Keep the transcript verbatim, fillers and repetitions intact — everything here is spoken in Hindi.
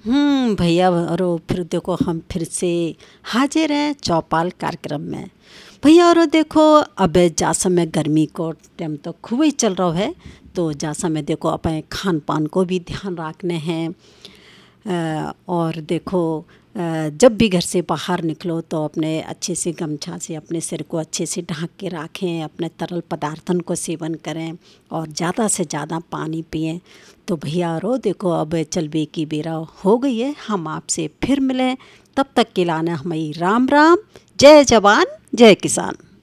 हम्म भैया और फिर देखो हम फिर से हाजिर हैं चौपाल कार्यक्रम में। भैया और देखो अब जा समय गर्मी को टाइम तो खूब ही चल रहा है, तो जा समय देखो अपने खान पान को भी ध्यान रखने हैं। अ, और देखो अ, जब भी घर से बाहर निकलो तो अपने अच्छे से गमछा से अपने सिर को अच्छे से ढक के रखें, अपने तरल पदार्थन को सेवन करें और ज़्यादा से ज़्यादा पानी पिएं। तो भैया रो देखो अब चलबे की बेरा हो गई है, हम आपसे फिर मिलें। तब तक के लाना हमारी राम राम। जय जवान जय किसान।